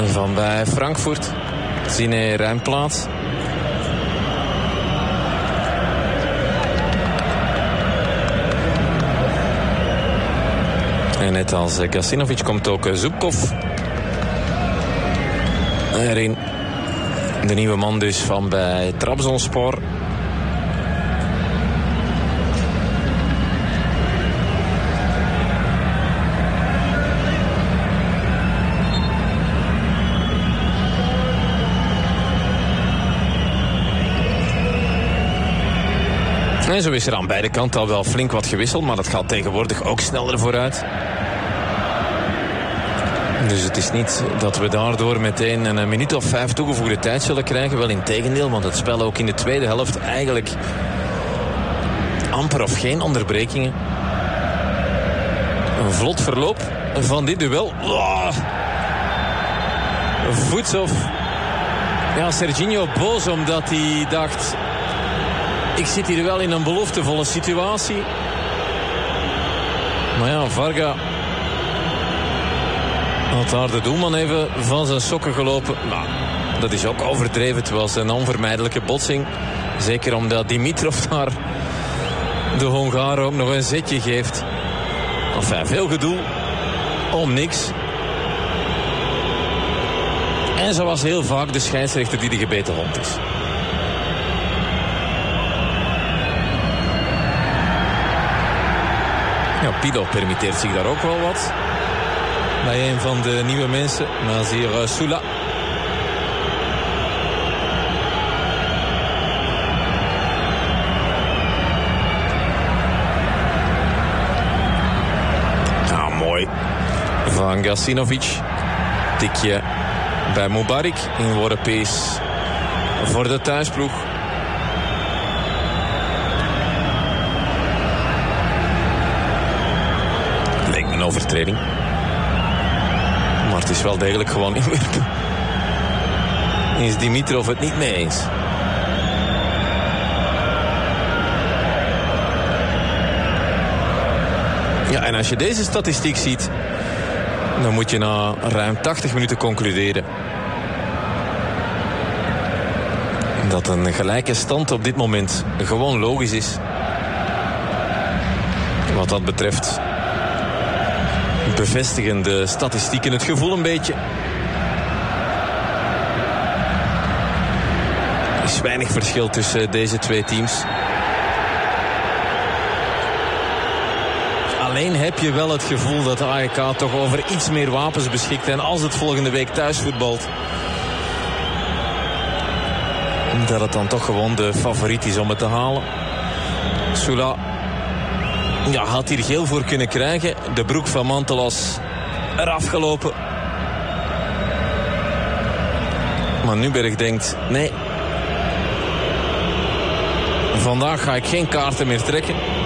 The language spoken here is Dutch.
van bij Frankfurt. Zine Rijnplaats. En net als Gacinovic komt ook Zubkov erin. De nieuwe man dus van bij Trabzonspor. En zo is er aan beide kanten al wel flink wat gewisseld, maar dat gaat tegenwoordig ook sneller vooruit. Dus het is niet dat we daardoor meteen een minuut of 5 toegevoegde tijd zullen krijgen. Wel in tegendeel, want het spel ook in de tweede helft eigenlijk amper of geen onderbrekingen. Een vlot verloop van dit duel. Voetshof. Ja, Serginho boos omdat hij dacht... Ik zit hier wel in een beloftevolle situatie. Maar ja, Varga had daar de doelman even van zijn sokken gelopen. Nou, dat is ook overdreven. Het was een onvermijdelijke botsing. Zeker omdat Dimitrov daar de Hongaar ook nog een zetje geeft. Enfin, veel gedoe om niks. En zoals heel vaak de scheidsrechter die de gebeten hond is. Ja, Pilo permitteert zich daar ook wel wat. Bij een van de nieuwe mensen, Nazir Soula. Ja, mooi. Van Gacinovic. Tikje bij Mubarak. Inworpen is voor de thuisploeg. Een overtreding. Maar het is wel degelijk gewoon inwerpen. Is Dimitrov het niet mee eens? Ja, en als je deze statistiek ziet, dan moet je na ruim 80 minuten concluderen dat een gelijke stand op dit moment gewoon logisch is. Wat dat betreft bevestigen de statistieken het gevoel een beetje. Er is weinig verschil tussen deze twee teams. Alleen heb je wel het gevoel dat de AEK toch over iets meer wapens beschikt. En als het volgende week thuis voetbalt, dat het dan toch gewoon de favoriet is om het te halen. Soula, ja, had hier geel voor kunnen krijgen. De broek van Mantelas eraf gelopen. Maar Nuberg denkt, nee, vandaag ga ik geen kaarten meer trekken.